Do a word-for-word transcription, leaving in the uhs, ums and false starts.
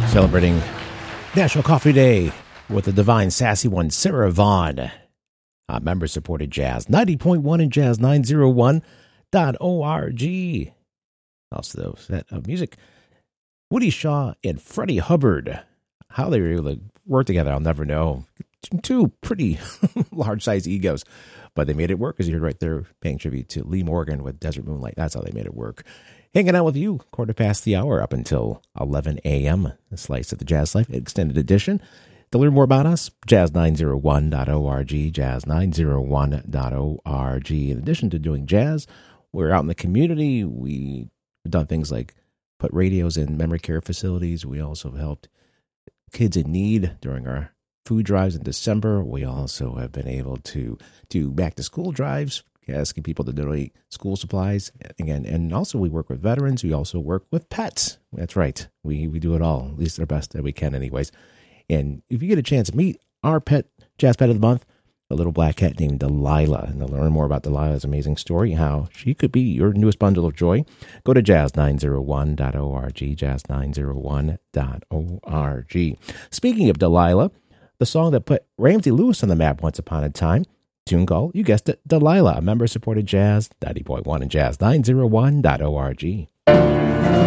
Celebrating National Coffee Day with the divine sassy one, Sarah Vaughan. Uh, member-supported jazz, ninety point one and jazz nine oh one dot org. Also, set of music, Woody Shaw and Freddie Hubbard. How they were able to work together, I'll never know. Two pretty large-sized egos, but they made it work, as you heard right there, paying tribute to Lee Morgan with Desert Moonlight. That's how they made it work. Hanging out with you, quarter past the hour, up until eleven a.m. A slice of the Jazz Life Extended Edition. To learn more about us, jazz nine oh one dot org, jazz nine oh one dot org. In addition to doing jazz, we're out in the community. We've done things like put radios in memory care facilities. We also helped kids in need during our food drives in December. We also have been able to do back-to-school drives, asking people to donate school supplies. Again, and also we work with veterans. We also work with pets. That's right. We, we do it all, at least our best that we can anyways. And if you get a chance to meet our pet, Jazz Pet of the Month, a little black cat named Delilah, and to learn more about Delilah's amazing story, how she could be your newest bundle of joy, go to jazz nine oh one dot org, jazz nine oh one dot org. Speaking of Delilah, the song that put Ramsey Lewis on the map once upon a time, tune called, you guessed it, Delilah, a member-supported jazz, ninety point one and jazz nine oh one dot org.